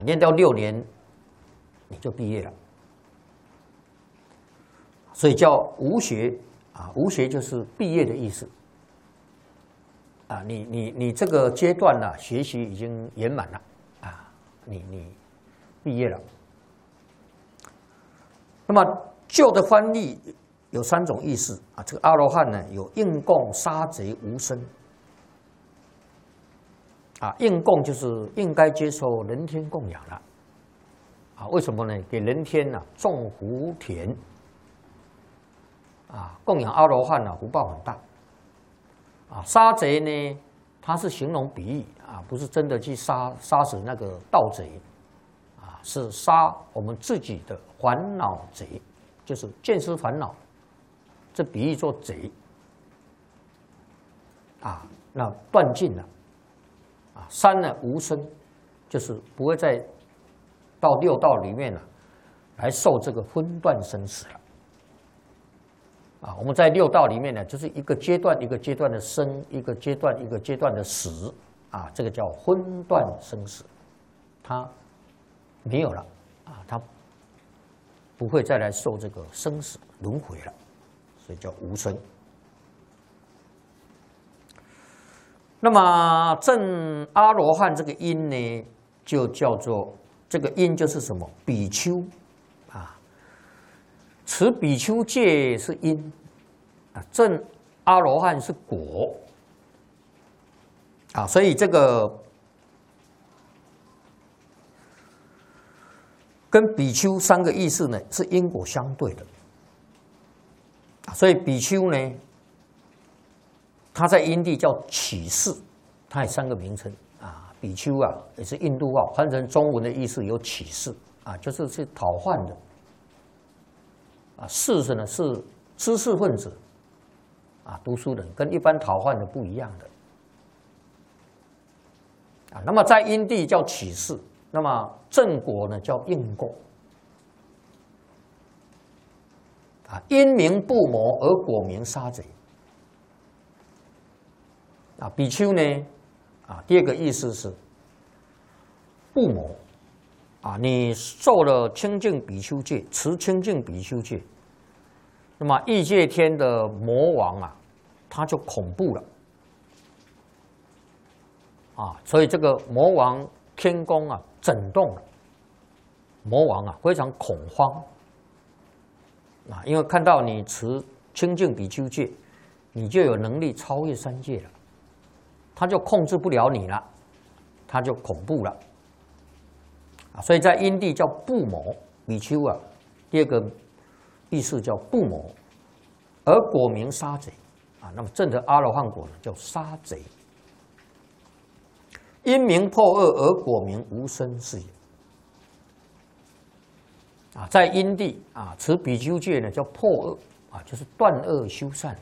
念到6年，你就毕业了，所以叫无学啊，无学就是毕业的意思啊。你这个阶段呢，学习已经圆满了啊，你毕业了。那么旧的翻译有3种意思啊，这个阿罗汉呢有应供、杀贼、无生。啊，应供就是应该接受人天供养了，啊，为什么呢？给人天呢种福田，啊，供养阿罗汉呢福报很大，啊，杀贼呢，它是形容比喻啊，不是真的去杀死那个盗贼，啊，是杀我们自己的烦恼贼，就是见思烦恼，这比喻做贼，啊，那断尽了。啊，3呢无生，就是不会再到6道里面了，来受这个分段生死了。啊，我们在6道里面呢，就是一个阶段一个阶段的生，一个阶段一个阶段的死，啊，这个叫分段生死，它没有了，啊，它不会再来受这个生死轮回了，所以叫无生。那么证阿罗汉这个因呢，就叫做这个因就是什么？比丘啊，持比丘戒是因啊，证阿罗汉是果啊，所以这个跟比丘3个意思呢是因果相对的啊，所以比丘呢。它在因地叫起士，它有3个名称啊。比丘啊，也是印度话，翻成中文的意思有起士啊，就是去讨饭的啊。士是呢是知识分子啊，读书人，跟一般讨饭的不一样的啊。那么在因地叫起士，那么正果呢叫应供啊。因名不谋而果名杀贼。啊，比丘呢，啊，第2个意思是不谋，啊，你受了清净比丘戒，持清净比丘戒，那么异界天的魔王啊，他就恐怖了，啊，所以这个魔王天宫啊震动了，魔王啊非常恐慌，啊，因为看到你持清净比丘戒，你就有能力超越3界了。他就控制不了你了，他就恐怖了啊！所以在因地叫不谋比丘啊，第2个意思叫不谋，而果名杀贼啊。那么证得阿罗汉果呢，叫杀贼。因名破恶而果名无生是也啊，在因地啊持比丘戒呢叫破恶啊，就是断恶修善。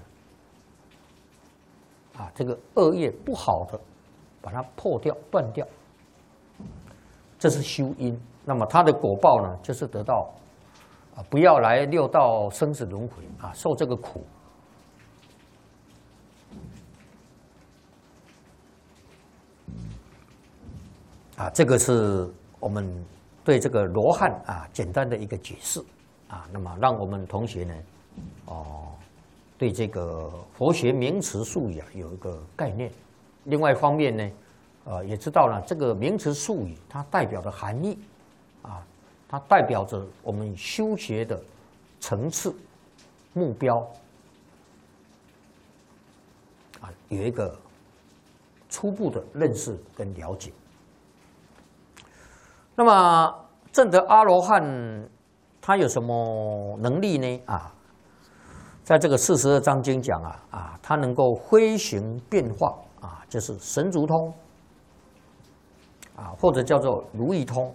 啊，这个恶业不好的，把它破掉、断掉，这是修因。那么它的果报呢，就是得到啊，不要来6道生死轮回啊，受这个苦。啊，这个是我们对这个罗汉啊简单的一个解释啊。那么让我们同学呢，对这个佛学名词术语啊有一个概念，另外一方面呢，也知道了这个名词术语它代表的含义，啊，它代表着我们修学的层次、目标，啊，有一个初步的认识跟了解。那么证得阿罗汉，他有什么能力呢？啊？在这个42章经讲啊，它能够飞行变化啊，就是神足通啊，或者叫做如意通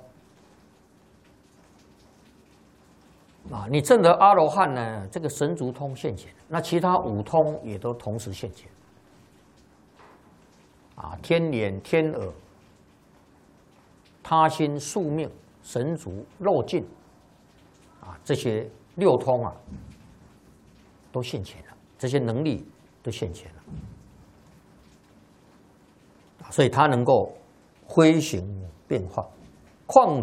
啊。你证得阿罗汉呢，这个神足通现前，那其他5通也都同时现前啊，天眼、天耳、他心、宿命、神足、肉尽啊，这些6通啊。都现前了，这些能力都现前了，所以它能够飞行变化况